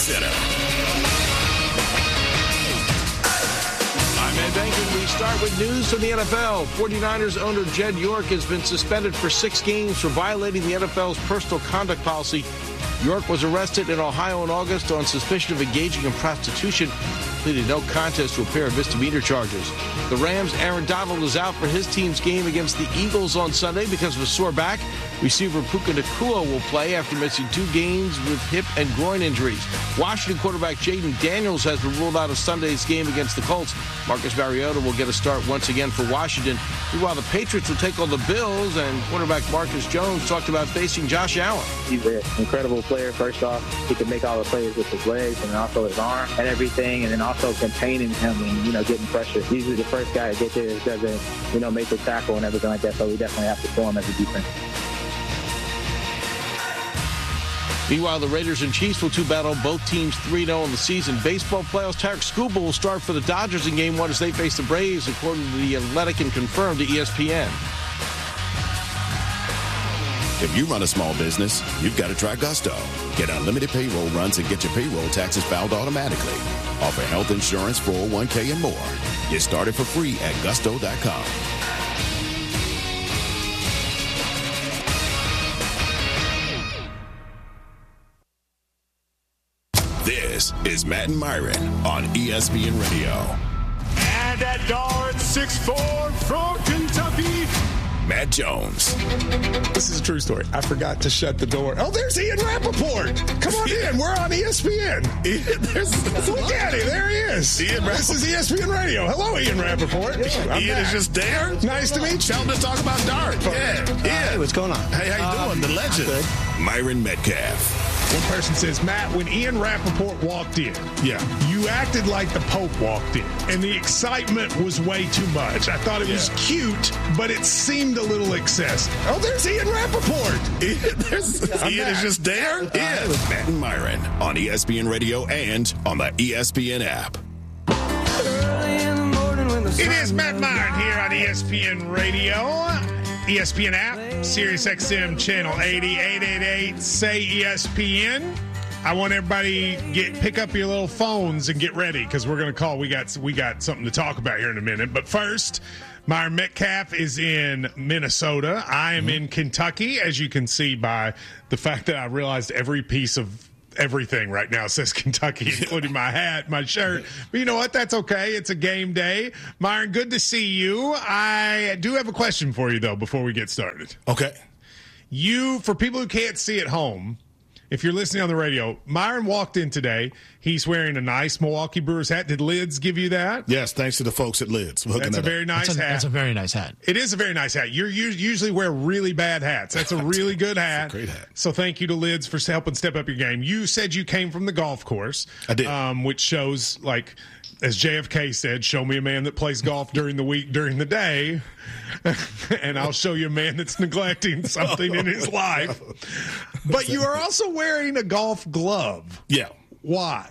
Center. I'm Ed Bankin. We start with news from the NFL. 49ers owner Jed York has been suspended for 6 games for violating the NFL's personal conduct policy. York was arrested in Ohio in August on suspicion of engaging in prostitution, pleaded no contest to a pair of misdemeanor charges. The Rams' Aaron Donald is out for his team's game against the Eagles on Sunday because of a sore back. Receiver Puka Nacua will play after missing 2 games with hip and groin injuries. Washington quarterback Jaden Daniels has been ruled out of Sunday's game against the Colts. Marcus Mariota will get a start once again for Washington. Meanwhile, the Patriots will take on the Bills, and quarterback Marcus Jones talked about facing Josh Allen. He's an incredible player. First off, he can make all the plays with his legs and also his arm and everything, and then also containing him and, getting pressure. He's usually the first guy to get there that doesn't, make the tackle and everything like that, so we definitely have to form as a defense. Meanwhile, the Raiders and Chiefs will battle, both teams 3-0 in the season. Baseball playoffs, Tarek Skubal will start for the Dodgers in Game 1 as they face the Braves, according to The Athletic and confirmed to ESPN. If you run a small business, you've got to try Gusto. Get unlimited payroll runs and get your payroll taxes filed automatically. Offer health insurance, 401k, and more. Get started for free at gusto.com. This is Matt and Myron on ESPN Radio. And at $6'4" from Kentucky, Matt Jones. This is a true story. I forgot to shut the door. Oh, there's Ian Rappaport. Come on in. We're on ESPN. Look at him. There he is. This is ESPN Radio. Hello, Ian Rappaport. Ian is just there. Nice to meet you. Tell him to talk about dart. Yeah. Hey, what's going on? Hey, how you doing? The legend. Myron Metcalf. One person says, Matt, when Ian Rappaport walked in, you acted like the Pope walked in, and the excitement was way too much. I thought it was cute, but it seemed a little excessive. Oh, there's Ian Rappaport. Ian is just there. Yeah. Matt and Myron on ESPN Radio and on the ESPN app. It is Matt Myron here on ESPN Radio. ESPN app, Sirius XM channel 80, 888, say ESPN. I want everybody pick up your little phones and get ready because we're going to call. We got something to talk about here in a minute. But first, Myron Metcalf is in Minnesota. I am in Kentucky, as you can see by the fact that I realized every piece of everything right now says Kentucky, including my hat, my shirt. But you know what? That's okay. It's a game day. Myron, good to see you. I do have a question for you, though, before we get started. Okay. For people who can't see at home, if you're listening on the radio, Myron walked in today. He's wearing a nice Milwaukee Brewers hat. Did Lids give you that? Yes, thanks to the folks at Lids. That's a very nice hat. That's a very nice hat. It is a very nice hat. You usually wear really bad hats. That's a really good hat. That's a great hat. So thank you to Lids for helping step up your game. You said you came from the golf course. I did. Which shows, like, as JFK said, show me a man that plays golf during the week, during the day, and I'll show you a man that's neglecting something in his life. But you are also wearing a golf glove. Yeah. Why?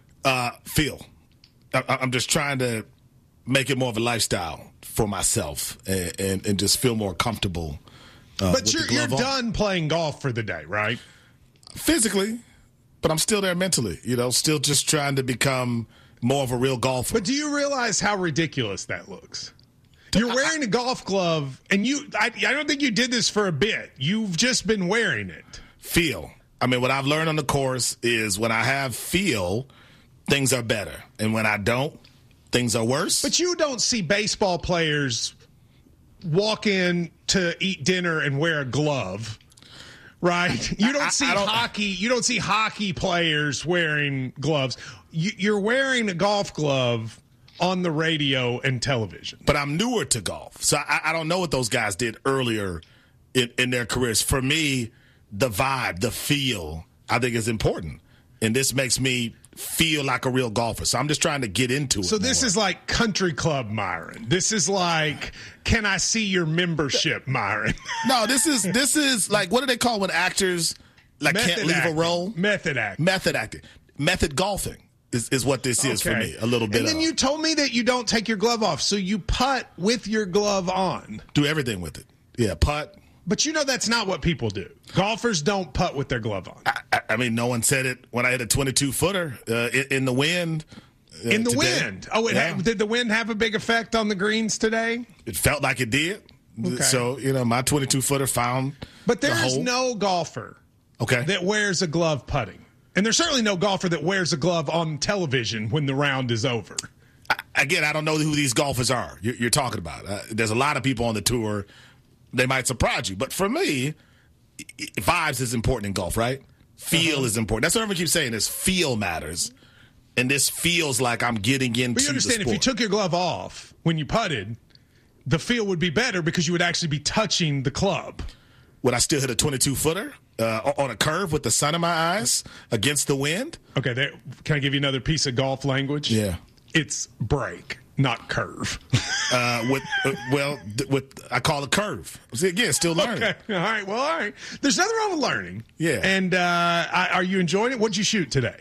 Feel. I'm just trying to make it more of a lifestyle for myself and just feel more comfortable. But you're done playing golf for the day, right? Physically, but I'm still there mentally, still just trying to become more of a real golfer. But do you realize how ridiculous that looks? You're wearing a golf glove, and I don't think you did this for a bit. You've just been wearing it. Feel. I mean, what I've learned on the course is when I have feel, things are better. And when I don't, things are worse. But you don't see baseball players walk in to eat dinner and wear a glove, right? You don't see hockey. You don't see hockey players wearing gloves. You're wearing a golf glove on the radio and television. But I'm newer to golf, so I don't know what those guys did earlier in their careers. For me, the vibe, the feel, I think is important. And this makes me feel like a real golfer. So I'm just trying to get into it. So this is like country club Myron. This is like, can I see your membership, Myron? No, this is like, what do they call when actors can't leave a role? Method acting. Method acting. Method golfing is what this is for me, a little bit. And then you told me that you don't take your glove off, so you putt with your glove on. Do everything with it. Yeah, putt. But that's not what people do. Golfers don't putt with their glove on. I mean, no one said it when I hit a 22-footer in the wind. In the today. wind. Oh, did the wind have a big effect on the greens today? It felt like it did. Okay. So, my 22-footer found But there the is hole. no golfer Okay. that wears a glove putting. And there's certainly no golfer that wears a glove on television when the round is over. Again, I don't know who these golfers are you're talking about. There's a lot of people on the tour. They might surprise you. But for me, vibes is important in golf, right? Feel is important. That's what everyone keeps saying is feel matters. And this feels like I'm getting into But you understand, the sport. if you took your glove off when you putted, the feel would be better because you would actually be touching the club. Would I still hit a 22-footer on a curve with the sun in my eyes against the wind? Okay, can I give you another piece of golf language? Yeah. It's break, not curve. I call it curve. See, again, still learning. Okay, all right. There's nothing wrong with learning. Yeah. And are you enjoying it? What'd you shoot today?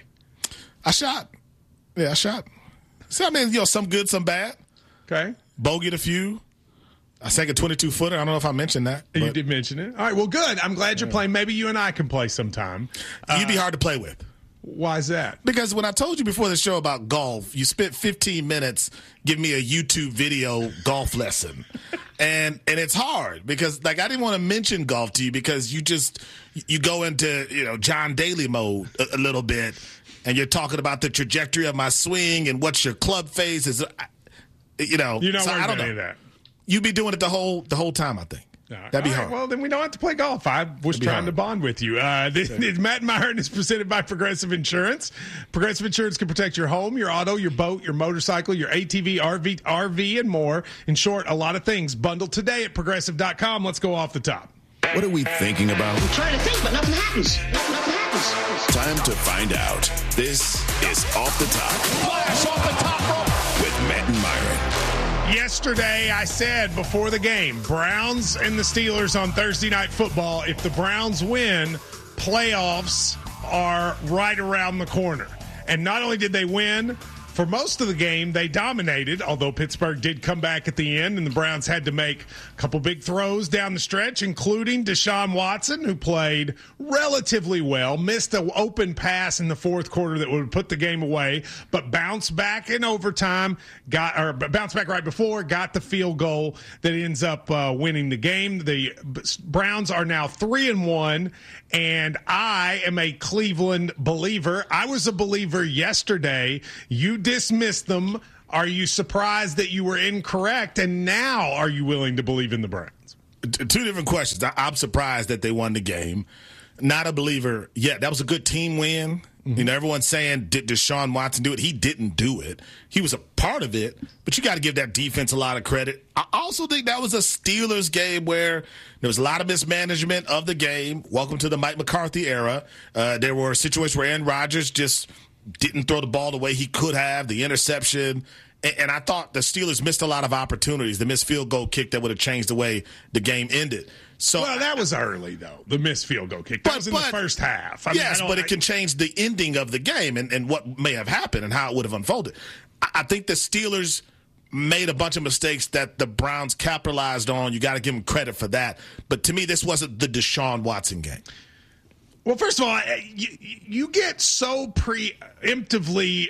I shot. Yeah, I shot. So, I mean, some good, some bad. Okay. Bogeyed a few. I sank a 22-footer. I don't know if I mentioned that. You did mention it. All right, well, good. I'm glad you're playing. Maybe you and I can play sometime. You'd be hard to play with. Why is that? Because when I told you before the show about golf, you spent 15 minutes giving me a YouTube video golf lesson. And it's hard because, I didn't want to mention golf to you because you go into, John Daly mode a little bit, and you're talking about the trajectory of my swing and what's your club face is, You're not so worried I about don't know. any of that. You'd be doing it the whole time, I think. That'd be hard. Well, then we don't have to play golf. I was trying to bond with you. Matt Myron is presented by Progressive Insurance. Progressive Insurance can protect your home, your auto, your boat, your motorcycle, your ATV, RV, and more. In short, a lot of things. Bundle today at Progressive.com. Let's go off the top. What are we thinking about? I'm trying to think, but nothing happens. Nothing happens. Time to find out. This is Off the Top. Flash off the top rope. With Matt and Myron. Yesterday, I said before the game, Browns and the Steelers on Thursday Night Football. If the Browns win, playoffs are right around the corner. And not only did they win, for most of the game, they dominated, although Pittsburgh did come back at the end, and the Browns had to make a couple big throws down the stretch, including Deshaun Watson, who played relatively well, missed an open pass in the fourth quarter that would put the game away, but bounced back in overtime, bounced back right before, got the field goal that ends up winning the game. The Browns are now 3-1, and I am a Cleveland believer. I was a believer yesterday. You dismissed them. Are you surprised that you were incorrect? And now are you willing to believe in the Browns? Two different questions. I'm surprised that they won the game. Not a believer yet. That was a good team win. Mm-hmm. Everyone's saying, did Deshaun Watson do it? He didn't do it. He was a part of it, but you got to give that defense a lot of credit. I also think that was a Steelers game where there was a lot of mismanagement of the game. Welcome to the Mike McCarthy era. There were situations where Aaron Rodgers just didn't throw the ball the way he could have, the interception. And I thought the Steelers missed a lot of opportunities. The missed field goal kick that would have changed the way the game ended. So, well, that was early, though, the missed field goal kick. That was in the first half. Yes, but it can change the ending of the game and what may have happened and how it would have unfolded. I think the Steelers made a bunch of mistakes that the Browns capitalized on. You got to give them credit for that. But to me, this wasn't the Deshaun Watson game. Well, first of all, you get so preemptively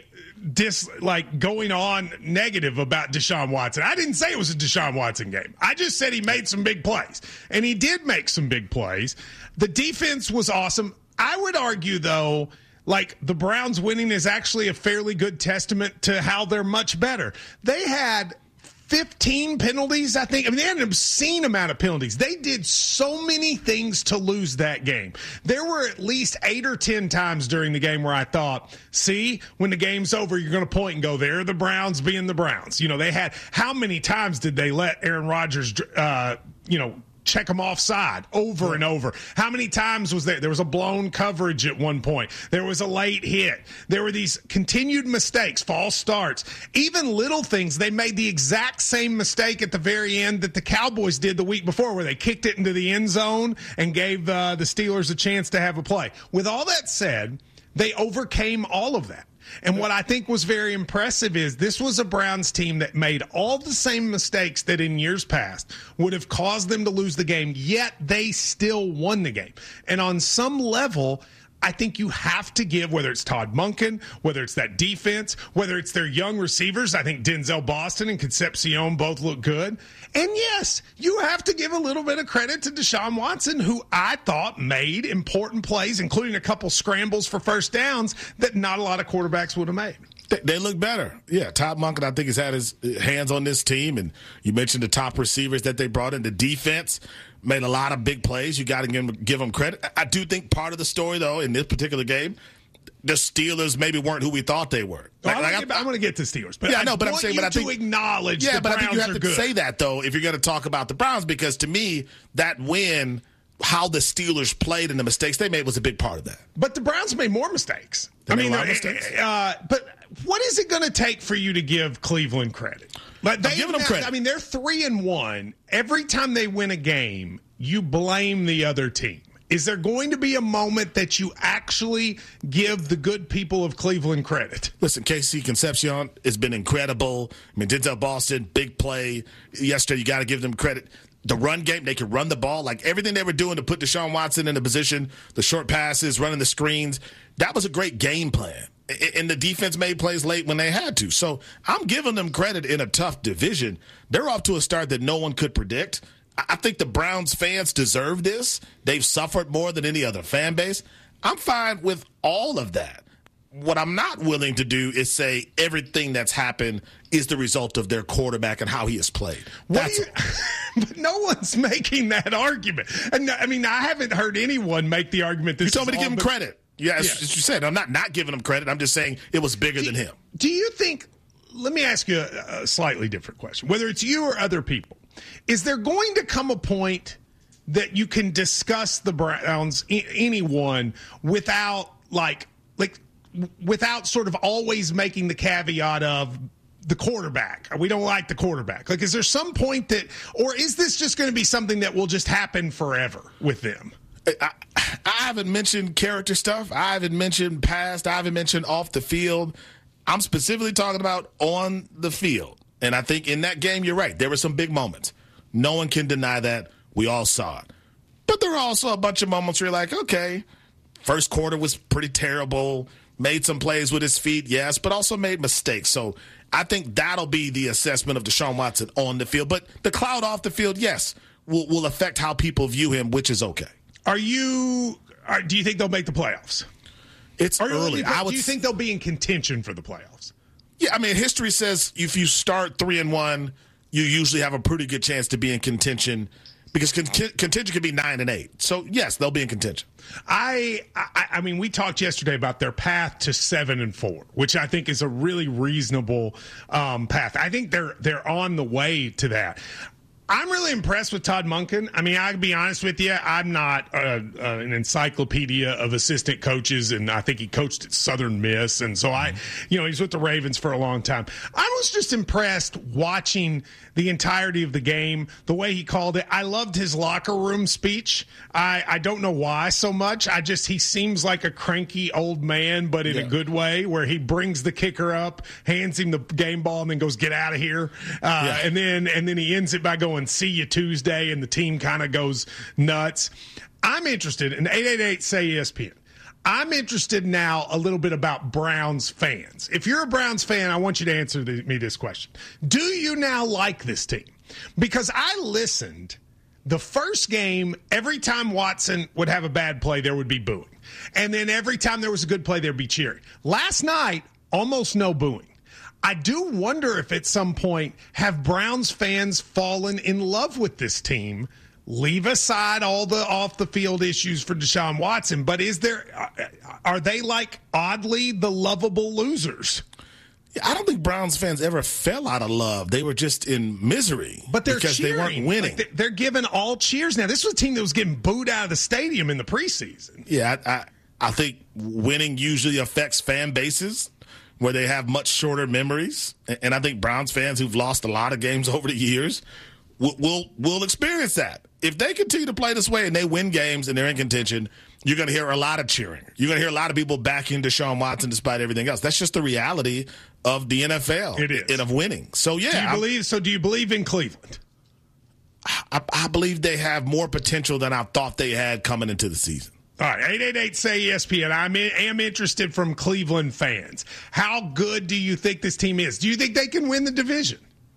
going on negative about Deshaun Watson. I didn't say it was a Deshaun Watson game. I just said he made some big plays, and he did make some big plays. The defense was awesome. I would argue, though, the Browns winning is actually a fairly good testament to how they're much better. They had 15 penalties, I think. They had an obscene amount of penalties. They did so many things to lose that game. There were at least 8 or 10 times during the game where I thought, see, when the game's over, you're going to point and go, there are the Browns being the Browns. They had, how many times did they let Aaron Rodgers, check them offside over and over? How many times was there? There was a blown coverage at one point. There was a late hit. There were these continued mistakes, false starts, even little things. They made the exact same mistake at the very end that the Cowboys did the week before, where they kicked it into the end zone and gave the Steelers a chance to have a play. With all that said, they overcame all of that. And what I think was very impressive is this was a Browns team that made all the same mistakes that in years past would have caused them to lose the game, yet they still won the game. And on some level, I think you have to give, whether it's Todd Monken, whether it's that defense, whether it's their young receivers. I think Denzel Boston and Concepcion both look good. And yes, you have to give a little bit of credit to Deshaun Watson, who I thought made important plays, including a couple scrambles for first downs that not a lot of quarterbacks would have made. They look better. Yeah, Todd Monken, I think, has had his hands on this team. And you mentioned the top receivers that they brought in. The defense made a lot of big plays. You got to give them credit. I do think part of the story, though, in this particular game, the Steelers maybe weren't who we thought they were. I'm going to get to Steelers. But yeah, no, but I'm saying, but I think to acknowledge the Browns but I think you have are to good. say that, though, if you're going to talk about the Browns, because to me, that win, how the Steelers played and the mistakes they made was a big part of that. But the Browns made more mistakes. They made a lot of mistakes. But what is it going to take for you to give Cleveland credit? I'm giving them credit. I mean, they're 3-1. Every time they win a game, you blame the other team. Is there going to be a moment that you actually give the good people of Cleveland credit? Listen, KC Concepcion has been incredible. I mean, Denzel Boston, big play yesterday. You got to give them credit. The run game, they could run the ball. Like everything they were doing to put Deshaun Watson in a position, the short passes, running the screens, that was a great game plan. And the defense made plays late when they had to. So I'm giving them credit in a tough division. They're off to a start that no one could predict. I think the Browns fans deserve this. They've suffered more than any other fan base. I'm fine with all of that. What I'm not willing to do is say everything that's happened is the result of their quarterback and how he has played. But no one's making that argument. And I mean, I haven't heard anyone make the argument. This you told me to give him credit. Yeah, as you said, I'm not giving him credit. I'm just saying it was bigger than him. Do you think, let me ask you a slightly different question, whether it's you or other people, is there going to come a point that you can discuss the Browns, anyone, without without sort of always making the caveat of the quarterback? We don't like the quarterback. Like, is there some point that, or is this just going to be something that will just happen forever with them? I haven't mentioned character stuff. I haven't mentioned past. I haven't mentioned off the field. I'm specifically talking about on the field. And I think in that game, you're right. There were some big moments. No one can deny that. We all saw it. But there were also a bunch of moments where you're like, okay, first quarter was pretty terrible. Made some plays with his feet, yes, but also made mistakes. So I think that'll be the assessment of Deshaun Watson on the field. But the cloud off the field, yes, will affect how people view him, which is okay. Do you think they'll make the playoffs? It's early. Do you think they'll be in contention for the playoffs? Yeah, I mean, history says if you start 3-1, you usually have a pretty good chance to be in contention, because contention could be 9-8. So yes, they'll be in contention. I mean, we talked yesterday about their path to 7-4, which I think is a really reasonable path. I think they're on the way to that. I'm really impressed with Todd Monken. I mean, I'll be honest with you. I'm not an encyclopedia of assistant coaches, and I think he coached at Southern Miss. And so he's with the Ravens for a long time. I was just impressed watching the entirety of the game, the way he called it. I loved his locker room speech. I don't know why so much. He seems like a cranky old man, but in a good way, where he brings the kicker up, hands him the game ball, and then goes, "Get out of here." And then he ends it by going, "See you Tuesday," and the team kind of goes nuts. I'm interested in 888 say ESPN. I'm interested now a little bit about Browns fans. If you're a Browns fan, I want you to answer me this question. Do you now like this team? Because I listened the first game, every time Watson would have a bad play, there would be booing. And then every time there was a good play, there'd be cheering. Last night, almost no booing. I do wonder if at some point have Browns fans fallen in love with this team. Leave aside all the off-the-field issues for Deshaun Watson, but are they like oddly the lovable losers? I don't think Browns fans ever fell out of love. They were just in misery, but they're because cheering. They weren't winning. Like they're giving all cheers now. This was a team that was getting booed out of the stadium in the preseason. Yeah, I think winning usually affects fan bases where they have much shorter memories, and I think Browns fans who've lost a lot of games over the years will experience that. if they continue to play this way and they win games and they're in contention, you're going to hear a lot of cheering. You're going to hear a lot of people backing Deshaun Watson despite everything else. That's just the reality of the NFL. It is. And of winning. So, yeah. Do you believe in Cleveland? I believe they have more potential than I thought they had coming into the season. All right, 888-SAY-ESPN. I am interested from Cleveland fans. How good do you think this team is? Do you think they can win the division?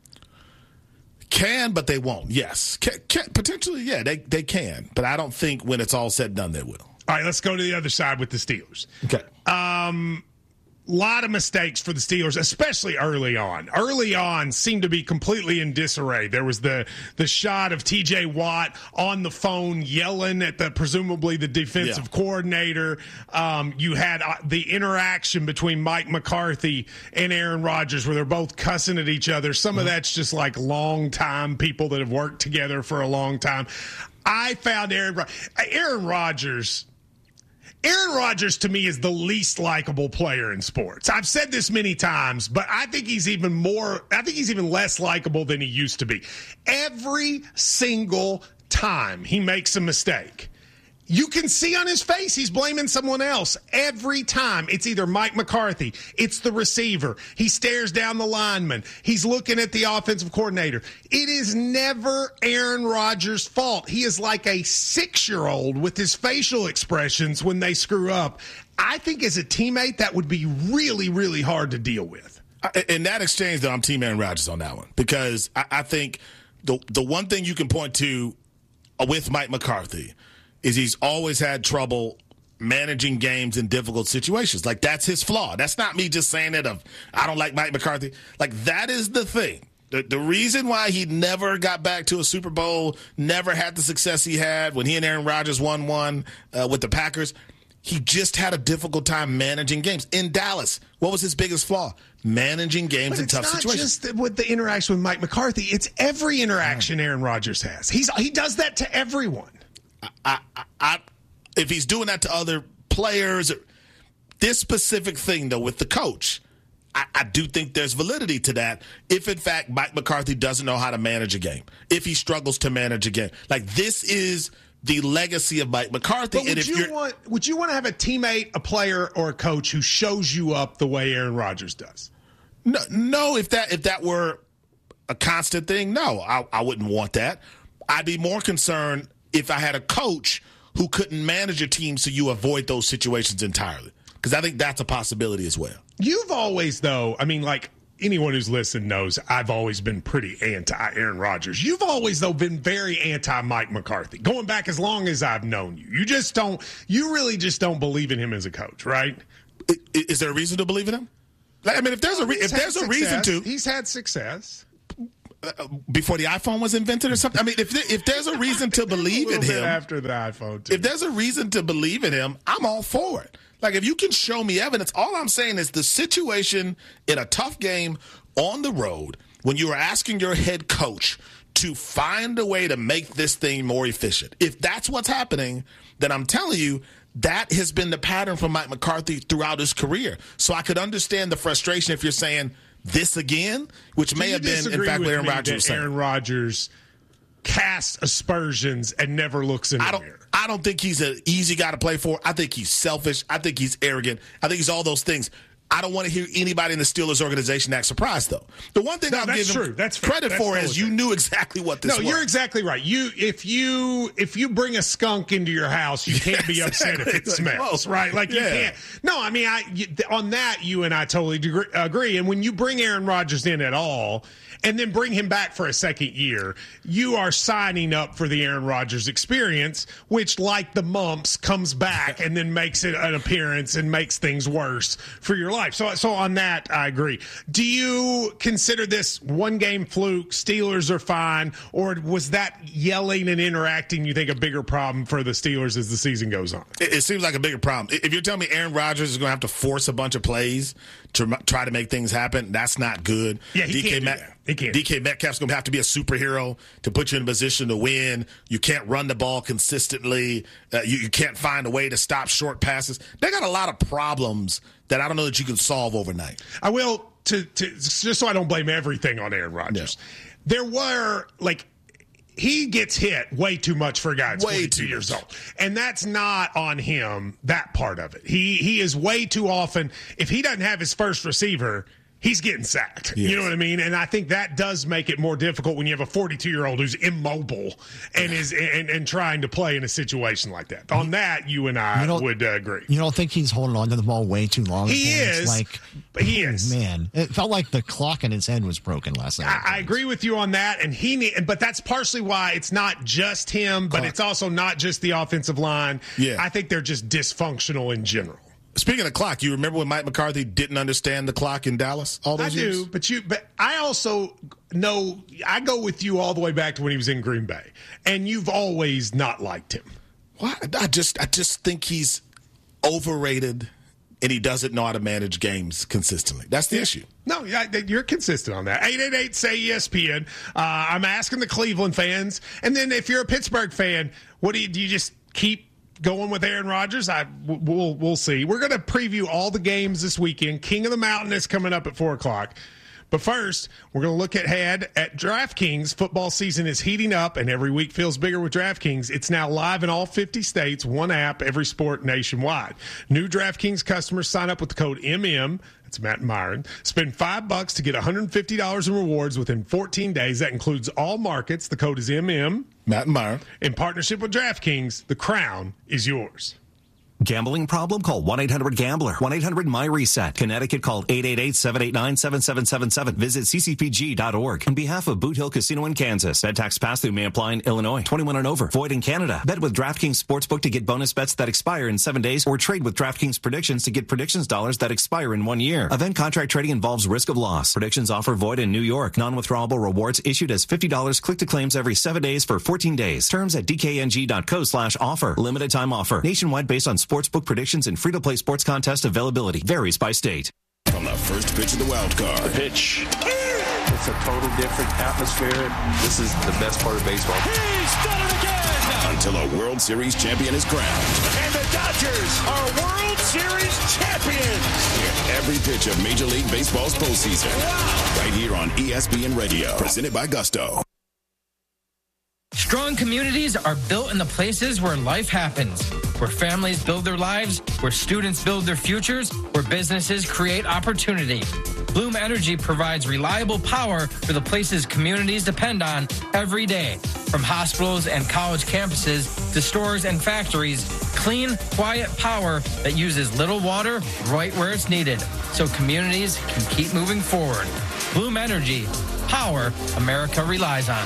Can, but they won't. Yes. Potentially, yeah, they can. But I don't think when it's all said and done, they will. All right, let's go to the other side with the Steelers. Okay. Lot of mistakes for the Steelers, especially early on. Early on seemed to be completely in disarray. There was the shot of T.J. Watt on the phone yelling at presumably the defensive coordinator. You had the interaction between Mike McCarthy and Aaron Rodgers where they're both cussing at each other. Some of that's just like long-time people that have worked together for a long time. I found Aaron Rodgers to me is the least likable player in sports. I've said this many times, but I think he's even less likable than he used to be. Every single time he makes a mistake, you can see on his face he's blaming someone else. Every time. It's either Mike McCarthy. It's the receiver. He stares down the lineman. He's looking at the offensive coordinator. It is never Aaron Rodgers' fault. He is like a 6-year-old with his facial expressions when they screw up. I think as a teammate, that would be really, really hard to deal with. In that exchange, though, I'm Team Aaron Rodgers on that one because I think the one thing you can point to with Mike McCarthy is he's always had trouble managing games in difficult situations. Like, that's his flaw. That's not me just saying it I don't like Mike McCarthy. Like, that is the thing. The reason why he never got back to a Super Bowl, never had the success he had when he and Aaron Rodgers won one with the Packers, he just had a difficult time managing games. In Dallas, what was his biggest flaw? Managing games in tough situations. It's not just with the interaction with Mike McCarthy. It's every interaction Aaron Rodgers has. He does that to everyone. If he's doing that to other players, this specific thing, though, with the coach, I do think there's validity to that if, in fact, Mike McCarthy doesn't know how to manage a game, if he struggles to manage a game. Like, this is the legacy of Mike McCarthy. But would you want to have a teammate, a player, or a coach who shows you up the way Aaron Rodgers does? No, if that were a constant thing, no, I wouldn't want that. I'd be more concerned if I had a coach who couldn't manage a team so you avoid those situations entirely. Because I think that's a possibility as well. You've always, though, I mean, like anyone who's listened knows I've always been pretty anti-Aaron Rodgers. You've always, though, been very anti-Mike McCarthy, going back as long as I've known you. You really just don't believe in him as a coach, right? Is there a reason to believe in him? I mean, if there's a reason to. He's had success. Before the iPhone was invented or something? I mean, if there's a reason to believe in him. After the iPhone, too. If there's a reason to believe in him, I'm all for it. Like, if you can show me evidence, all I'm saying is the situation in a tough game on the road when you are asking your head coach to find a way to make this thing more efficient. If that's what's happening, then I'm telling you, that has been the pattern for Mike McCarthy throughout his career. So I could understand the frustration if you're saying, this again, which may have been, in fact, what Aaron Rodgers was saying. Aaron Rodgers casts aspersions and never looks in the mirror. I don't think he's an easy guy to play for. I think he's selfish. I think he's arrogant. I think he's all those things. I don't want to hear anybody in the Steelers organization act surprised, though. The one thing I'll give him credit for is you knew exactly what this was. No, you're exactly right. If you bring a skunk into your house, you can't be upset if it smells, right? Like, you can't. No, I mean, on that, you and I totally agree. And when you bring Aaron Rodgers in at all and then bring him back for a second year, you are signing up for the Aaron Rodgers experience, which, like the mumps, comes back and then makes it an appearance and makes things worse for your life. So on that, I agree. Do you consider this one-game fluke, Steelers are fine, or was that yelling and interacting, you think, a bigger problem for the Steelers as the season goes on? It seems like a bigger problem. If you're telling me Aaron Rodgers is going to have to force a bunch of plays to try to make things happen, that's not good. Yeah, he can't do that. DK Metcalf's going to have to be a superhero to put you in a position to win. You can't run the ball consistently. You can't find a way to stop short passes. They got a lot of problems that I don't know that you can solve overnight. I will, to just so I don't blame everything on Aaron Rodgers. Yeah. There were, like, he gets hit way too much for a guy that's 42 years old. And that's not on him, that part of it. He is way too often, if he doesn't have his first receiver, he's getting sacked. Yes. You know what I mean? And I think that does make it more difficult when you have a 42-year-old who's immobile and is and trying to play in a situation like that. On that, you and I would agree. You don't think he's holding on to the ball way too long? He is. He is. Man, it felt like the clock in his head was broken last night. I agree with you on that, and but that's partially why it's not just him, but it's also not just the offensive line. Yeah. I think they're just dysfunctional in general. Speaking of clock, you remember when Mike McCarthy didn't understand the clock in Dallas all those years? I do, but I also know I go with you all the way back to when he was in Green Bay, and you've always not liked him. Why? I just think he's overrated, and he doesn't know how to manage games consistently. That's the issue. No, you're consistent on that. 888-SAY-ESPN. I'm asking the Cleveland fans, and then if you're a Pittsburgh fan, do you just keep going with Aaron Rodgers? We'll see. We're going to preview all the games this weekend. King of the Mountain is coming up at 4 o'clock. But first, we're going to look ahead at DraftKings. Football season is heating up, and every week feels bigger with DraftKings. It's now live in all 50 states, one app, every sport nationwide. New DraftKings customers sign up with the code MM. It's Matt and Myron. Spend $5 to get $150 in rewards within 14 days. That includes all markets. The code is MM. Matt and Myron. In partnership with DraftKings, the crown is yours. Gambling problem? Call 1-800-GAMBLER. 1-800-MY-RESET. Connecticut, call 888-789-7777. Visit ccpg.org. On behalf of Boot Hill Casino in Kansas, bet tax pass-through may apply in Illinois. 21 and over. Void in Canada. Bet with DraftKings Sportsbook to get bonus bets that expire in 7 days, or trade with DraftKings Predictions to get predictions dollars that expire in 1 year. Event contract trading involves risk of loss. Predictions offer void in New York. Non-withdrawable rewards issued as $50 click to claims every 7 days for 14 days. Terms at dkng.co/offer. Limited time offer. Nationwide based on sportsbook predictions and free-to-play sports contest availability. Varies by state. From the first pitch of the wild card. The pitch. It's a total different atmosphere. This is the best part of baseball. He's done it again! Until a World Series champion is crowned. And the Dodgers are World Series champions! Hear every pitch of Major League Baseball's postseason. Wow. Right here on ESPN Radio. Presented by Gusto. Strong communities are built in the places where life happens, where families build their lives, where students build their futures, where businesses create opportunity. Bloom Energy provides reliable power for the places communities depend on every day. From hospitals and college campuses to stores and factories, clean, quiet power that uses little water right where it's needed, so communities can keep moving forward. Bloom Energy, power America relies on.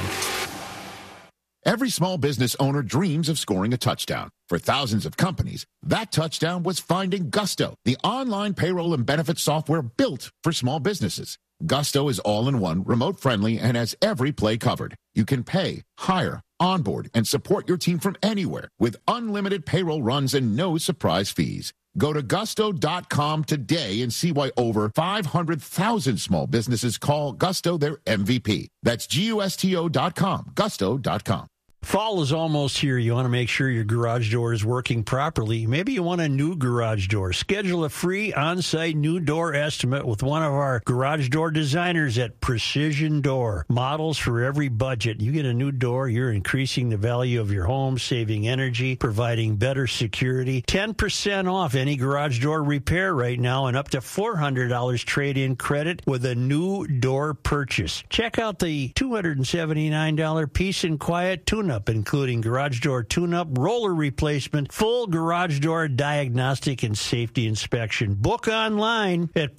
Every small business owner dreams of scoring a touchdown. For thousands of companies, that touchdown was finding Gusto, the online payroll and benefits software built for small businesses. Gusto is all-in-one, remote-friendly, and has every play covered. You can pay, hire, onboard, and support your team from anywhere with unlimited payroll runs and no surprise fees. Go to gusto.com today and see why over 500,000 small businesses call Gusto their MVP. That's gusto.com, gusto.com. Fall is almost here. You want to make sure your garage door is working properly. Maybe you want a new garage door. Schedule a free on-site new door estimate with one of our garage door designers at Precision Door. Models for every budget. You get a new door, you're increasing the value of your home, saving energy, providing better security. 10% off any garage door repair right now and up to $400 trade-in credit with a new door purchase. Check out the $279 Peace and Quiet tune-up, including garage door tune-up, roller replacement, full garage door diagnostic and safety inspection. Book online at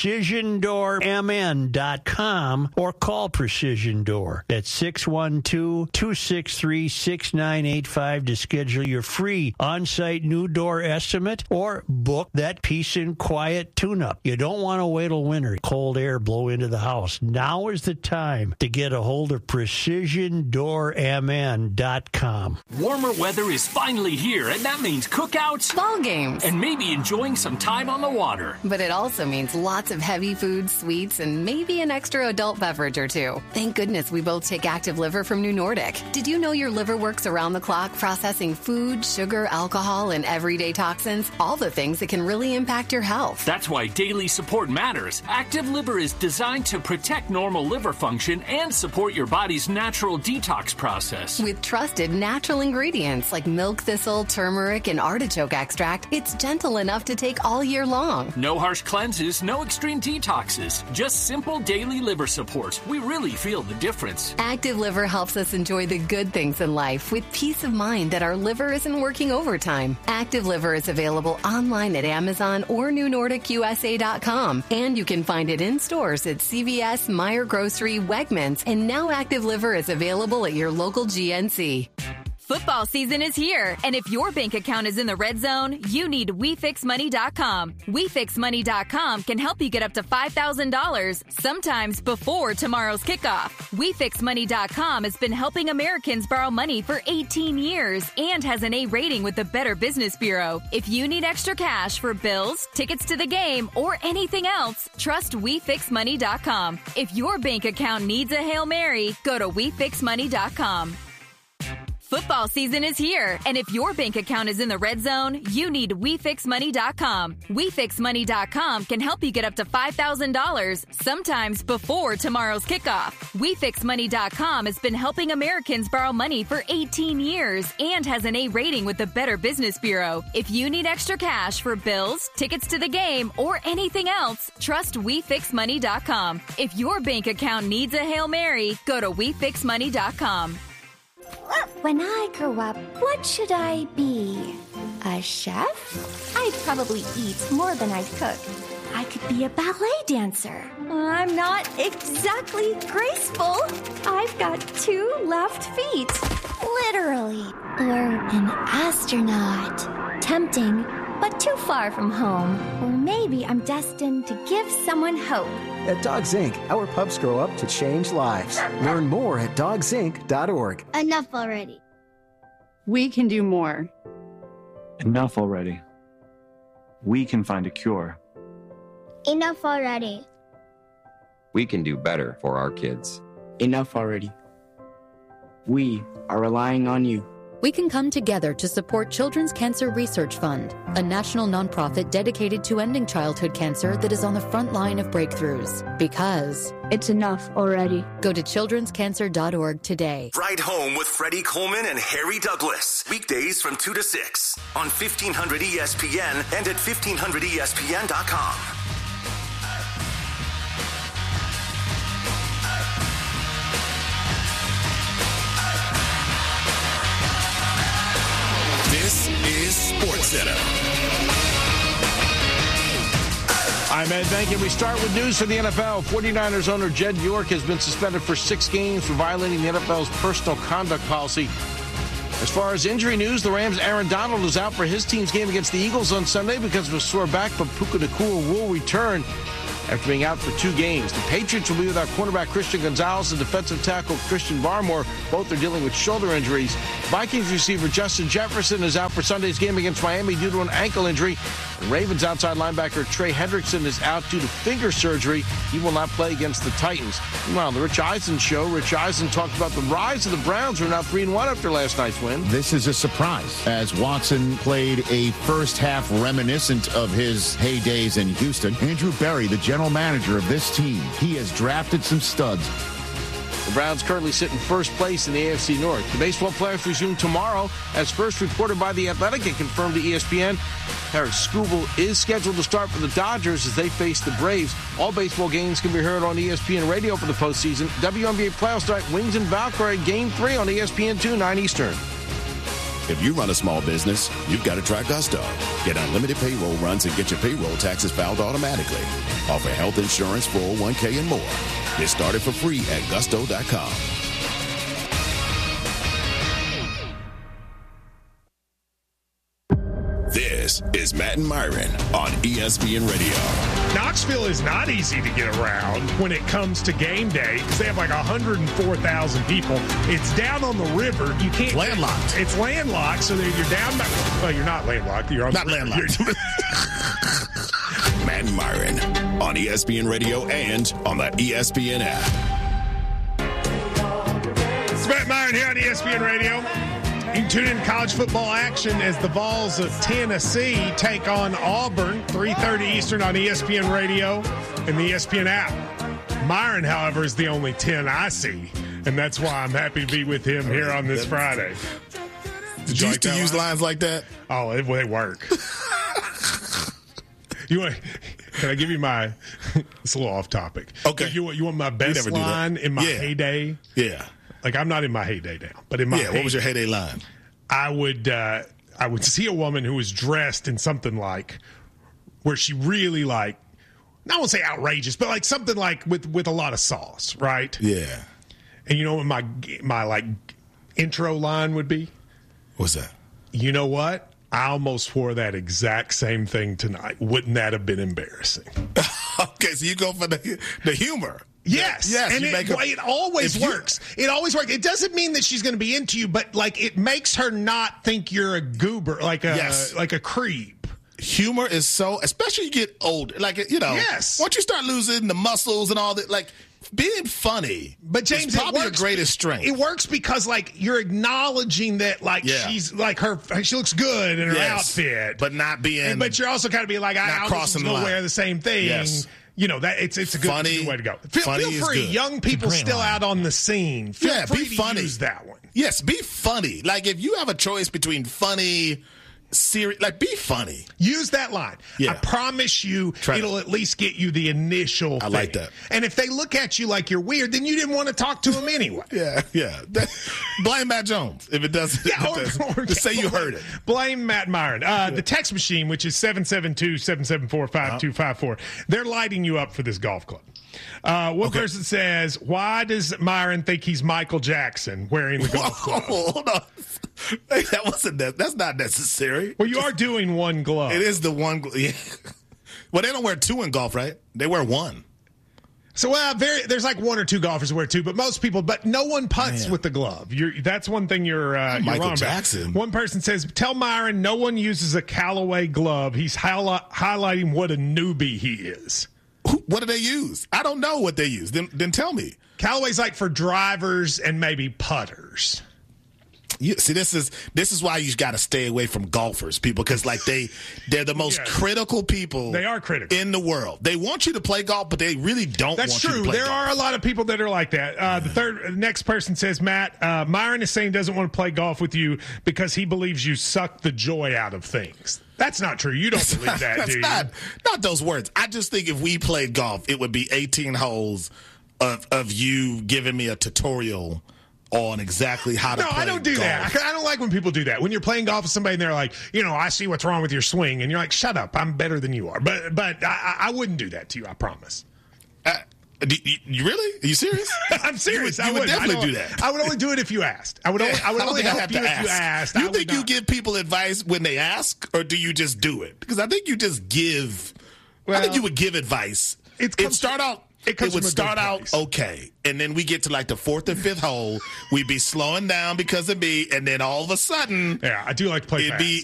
precisiondoormn.com or call Precision Door at 612-263-6985 to schedule your free on-site new door estimate or book that Peace and Quiet tune-up. You don't want to wait till winter. Cold air blow into the house. Now is the time to get a hold of precisiondoormn.com. ActiveLiverNutrition.com. Warmer weather is finally here, and that means cookouts, ball games, and maybe enjoying some time on the water. But it also means lots of heavy foods, sweets, and maybe an extra adult beverage or two. Thank goodness we both take Active Liver from New Nordic. Did you know your liver works around the clock processing food, sugar, alcohol, and everyday toxins? All the things that can really impact your health. That's why daily support matters. Active Liver is designed to protect normal liver function and support your body's natural detox process. With trusted natural ingredients like milk thistle, turmeric, and artichoke extract, it's gentle enough to take all year long. No harsh cleanses, no extreme detoxes, just simple daily liver support. We really feel the difference. Active Liver helps us enjoy the good things in life with peace of mind that our liver isn't working overtime. Active Liver is available online at Amazon or NewNordicUSA.com, and you can find it in stores at CVS, Meijer Grocery, Wegmans, and now Active Liver is available at your local GNC. Football season is here, and if your bank account is in the red zone, you need WeFixMoney.com. WeFixMoney.com can help you get up to $5,000, sometimes before tomorrow's kickoff. WeFixMoney.com has been helping Americans borrow money for 18 years and has an A rating with the Better Business Bureau. If you need extra cash for bills, tickets to the game, or anything else, trust WeFixMoney.com. If your bank account needs a Hail Mary, go to WeFixMoney.com. Football season is here, and if your bank account is in the red zone, you need WeFixMoney.com. WeFixMoney.com can help you get up to $5,000, sometimes before tomorrow's kickoff. WeFixMoney.com has been helping Americans borrow money for 18 years and has an A rating with the Better Business Bureau. If you need extra cash for bills, tickets to the game, or anything else, trust WeFixMoney.com. If your bank account needs a Hail Mary, go to WeFixMoney.com. When I grow up, what should I be? A chef? I'd probably eat more than I'd cook. I could be a ballet dancer. I'm not exactly graceful. I've got 2 left feet. Literally. Or an astronaut. Tempting, but too far from home. Or maybe I'm destined to give someone hope. At Dogs Inc., our pups grow up to change lives. Learn more at dogsinc.org. Enough already. We can do more. Enough already. We can find a cure. Enough already. We can do better for our kids. Enough already. We are relying on you. We can come together to support Children's Cancer Research Fund, a national nonprofit dedicated to ending childhood cancer that is on the front line of breakthroughs. Because it's enough already. Go to childrenscancer.org today. Ride Home with Freddie Coleman and Harry Douglas. Weekdays from 2 to 6 on 1500 ESPN and at 1500ESPN.com. This is SportsCenter. I'm Ed Benkin. We start with news from the NFL. 49ers owner Jed York has been suspended for 6 games for violating the NFL's personal conduct policy. As far as injury news, the Rams' Aaron Donald is out for his team's game against the Eagles on Sunday because of a sore back, but Puka Nacua will return after being out for 2 games. The Patriots will be without cornerback Christian Gonzalez and defensive tackle Christian Barmore. Both are dealing with shoulder injuries. Vikings receiver Justin Jefferson is out for Sunday's game against Miami due to an ankle injury. And Ravens outside linebacker Trey Hendrickson is out due to finger surgery. He will not play against the Titans. Meanwhile, on the Rich Eisen show, Rich Eisen talked about the rise of the Browns, who are now 3-1 after last night's win. This is a surprise, as Watson played a first half reminiscent of his heydays in Houston. Andrew Berry, the general manager of this team, he has drafted some studs. The Browns currently sit in first place in the AFC North. The baseball playoffs resume tomorrow, as first reported by The Athletic and confirmed to ESPN. Harris Scooble is scheduled to start for the Dodgers as they face the Braves. All baseball games can be heard on ESPN Radio for the postseason. WNBA playoffs start Wings and Valkyrie Game 3 on ESPN2, 9 Eastern. If you run a small business, you've got to try Gusto. Get unlimited payroll runs and get your payroll taxes filed automatically. Offer health insurance, 401k, and more. Get started for free at gusto.com. This This is Matt and Myron on ESPN Radio. Knoxville is not easy to get around when it comes to game day because they have like 104,000 people. It's down on the river. You can't. Landlocked. It's landlocked, so that you're down by. Well, you're not landlocked. You're on not the river. landlocked. Matt and Myron on ESPN Radio and on the ESPN app. It's Matt Myron here on ESPN Radio. You can tune in to college football action as the Vols of Tennessee take on Auburn, 3:30 Eastern on ESPN Radio and the ESPN app. Myron, however, is the only 10 I see, and that's why I'm happy to be with him here on this Friday. Did you used to use lines like that? Oh, they work. Can I give you my? It's a little off topic. Okay. You want my best line in my heyday? Yeah. Like, I'm not in my heyday now, but in my heyday, what was your heyday line? I would see a woman who was dressed in something like where she really like, I won't say outrageous, but like something like with a lot of sauce, right? Yeah. And you know what my like intro line would be? What's that? You know what? I almost wore that exact same thing tonight. Wouldn't that have been embarrassing? Okay, so you go for the humor. Yes. And it always works. It always works. It doesn't mean that she's going to be into you, but like it makes her not think you're a goober, like a creep. Humor is so, especially you get older, like, you know, once you start losing the muscles and all that, like, being funny, but James, is probably your greatest strength. It works because like you're acknowledging that like she's like she looks good in her outfit, but not being. But you're also kind of being like, I almost going to wear the same thing. Yes. You know that it's a good way to go. Feel free, young people still out on the scene. Feel free be funny. To use that one. Yes, be funny. Like if you have a choice between funny. Serious, like be funny. Use that line. I promise you, it'll at least get you the initial thing. I like that. And if they look at you like you're weird, then you didn't want to talk to them anyway. Blame Matt Jones if it doesn't. Or just say you heard it. Blame Matt Myron. The text machine, which is 772-774-5254, they're lighting you up for this golf club. One person says, why does Myron think he's Michael Jackson wearing the golf club? Hold on. That's not necessary. Well, you are doing one glove. It is the one. Yeah. Well, they don't wear two in golf, right? They wear one. So, there's like one or two golfers who wear two, but most people, but no one putts with the glove. That's one thing you're Michael wrong Jackson. About. One person says, tell Myron no one uses a Callaway glove. He's highlighting what a newbie he is. What do they use? I don't know what they use. Then tell me. Callaway's like for drivers and maybe putters. See, this is why you got to stay away from golfers, people, because like they're the most critical people. They are critical in the world. They want you to play golf, but they really don't. That's want true. You to play there golf. Are a lot of people that are like that. The next person says, Matt, Myron is saying doesn't want to play golf with you because he believes you suck the joy out of things. That's not true. You don't believe that, do you? Not those words. I just think if we played golf, it would be 18 holes of you giving me a tutorial on exactly how to play golf. No, I don't do that. I don't like when people do that. When you're playing golf with somebody and they're like, I see what's wrong with your swing, and you're like, shut up, I'm better than you are. But I wouldn't do that to you, I promise. You really? Are you serious? I'm serious. You would definitely do that. I would only do it if you asked. I would only help you if you asked. You think you give people advice when they ask, or do you just do it? Because I think you just give. I think you would give advice. It would start out okay, and then we get to like the fourth and fifth hole. We'd be slowing down because of me, and then all of a sudden, I do like to play fast.